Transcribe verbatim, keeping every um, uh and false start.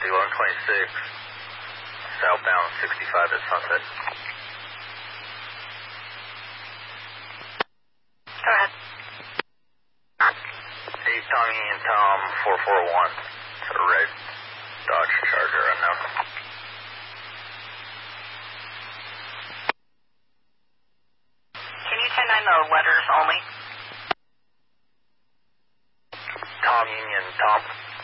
eleven twenty-six, southbound sixty-five at Sunset. Go ahead. Hey, Tommy and Tom, four four one. It's a red Dodge Charger unknown. Can you ten nine the letters only? Tom Union, Tom.